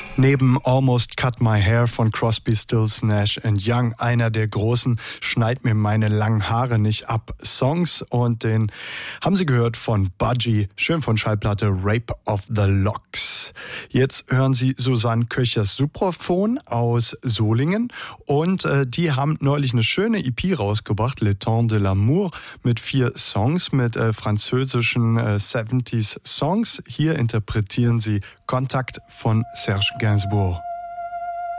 Neben Almost Cut My Hair von Crosby, Stills, Nash Young, einer der großen Schneid mir meine langen Haare nicht ab Songs, und den haben Sie gehört von Budgie, schön von Schallplatte Rape of the Locks. Jetzt hören Sie Susanne Köchers Supraphon aus Solingen, und die haben neulich eine schöne EP rausgebracht, Le Temps de l'Amour, mit 4 Songs, mit französischen 70s Songs. Hier interpretieren sie Kontakt von Serge Gainsbourg.